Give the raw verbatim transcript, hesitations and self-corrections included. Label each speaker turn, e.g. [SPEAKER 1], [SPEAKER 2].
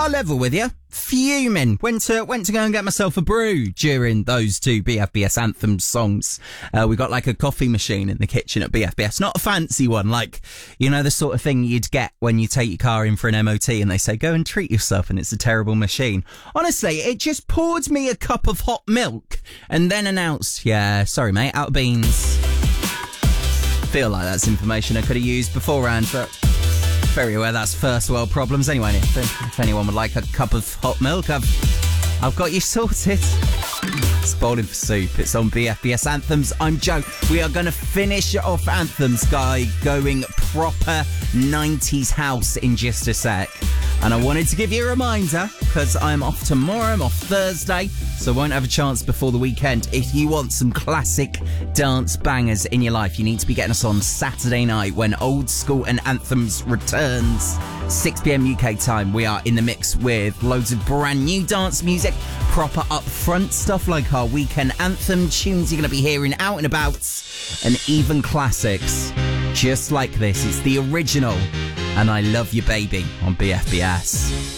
[SPEAKER 1] I'll level with you. Fuming. Went to went to go and get myself a brew during those two B F B S anthem songs. Uh, we got like a coffee machine in the kitchen at B F B S. Not a fancy one, like, you know, the sort of thing you'd get when you take your car in for an M O T and they say, go and treat yourself, and it's a terrible machine. Honestly, it just poured me a cup of hot milk and then announced, yeah, sorry mate, out of beans. Feel like that's information I could have used beforehand, but very aware that's first world problems. Anyway, if, if anyone would like a cup of hot milk, I've, I've got you sorted. It's Bowling for Soup. It's on B F B S Anthems. I'm Joe. We are going to finish off Anthems, guy, going proper nineties house in just a sec. And I wanted to give you a reminder, because I'm off tomorrow, I'm off Thursday, so I won't have a chance before the weekend. If you want some classic dance bangers in your life, you need to be getting us on Saturday night when Old School and Anthems returns. six p.m. U K time. We are in the mix with loads of brand new dance music, proper upfront stuff like our weekend anthem tunes you're going to be hearing out and about, and even classics just like this. It's the original And I Love You Baby on B F B S.